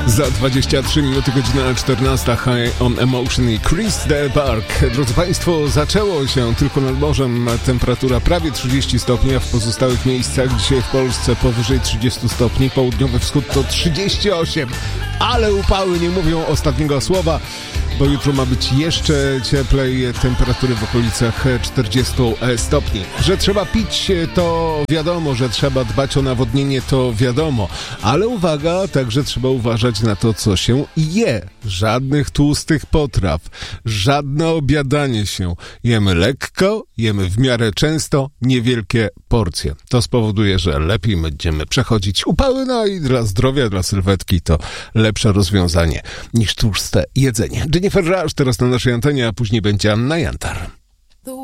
Za 23 minuty, godzina 14, High on Emotion i Chris de Park. Drodzy Państwo, zaczęło się tylko nad morzem. Temperatura prawie 30 stopni, a w pozostałych miejscach dzisiaj w Polsce powyżej 30 stopni. Południowy wschód to 38. Ale upały nie mówią ostatniego słowa, bo jutro ma być jeszcze cieplej, temperatury w okolicach 40 stopni. Że trzeba pić, to wiadomo, że trzeba dbać o nawodnienie, to wiadomo. Ale uwaga, także trzeba uważać na to, co się je. Żadnych tłustych potraw, żadne obiadanie się. Jemy lekko, jemy w miarę często, niewielkie porcje. To spowoduje, że lepiej będziemy przechodzić upały, no i dla zdrowia, dla sylwetki to lepsze rozwiązanie niż tłuste jedzenie. Jennifer Rush teraz na naszej antenie, a później będzie Anna Jantar.